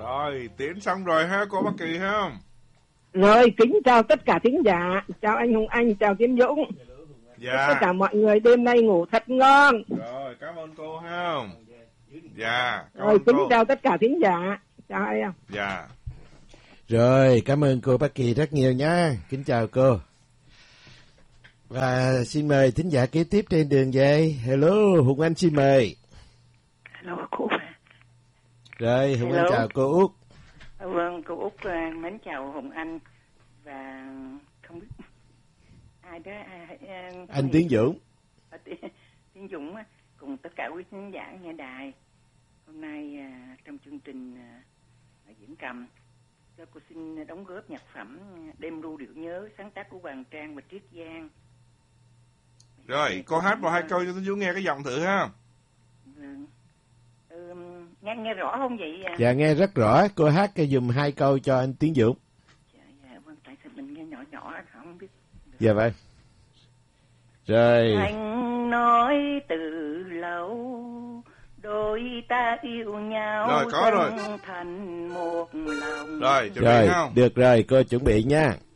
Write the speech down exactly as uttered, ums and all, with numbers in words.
Rồi, tiến xong rồi ha, cô Bác Kỳ ha. Rồi, kính chào tất cả thính giả, chào anh Hùng Anh, chào Tiến Dũng. Dạ. Tất cả mọi người đêm nay ngủ thật ngon. Rồi, cảm ơn cô ha. Dạ, cảm Rồi, ơn kính cô. chào tất cả thính giả, chào em. Dạ. Rồi, cảm ơn cô Bác Kỳ rất nhiều nha. Kính chào cô. Và xin mời thính giả kế tiếp trên đường dây. Hello, Hùng Anh xin mời. Hello cô. Rồi, Hùng Hello. Anh chào cô Út. Vâng, cô Út mến chào Hùng Anh và không biết ai đó ai, ai, Anh Tiến Dũng. À, Tiến Dũng cùng tất cả quý khán giả nghe đài. Hôm nay à, trong chương trình à, diễn cầm, cho cô xin đóng góp nhạc phẩm Đêm ru điệu nhớ, sáng tác của Hoàng Trang và Triết Giang. Rồi, cô hát một hai câu cho Tiến Dũng nghe cái giọng thử ha. Vâng. Ừ, nghe nghe rõ không vậy? À? Dạ nghe rất rõ, cô hát cái dùm hai câu cho anh Tiến Dũng. Dạ, dạ vâng, tại sao mình nghe nhỏ nhỏ không biết. Được. Dạ vâng. Rồi. Anh nói từ lâu đôi ta yêu nhau. Rồi, có rồi. Thành một lòng. Rồi, chuẩn bị Rồi, không? được rồi, cô chuẩn bị nha.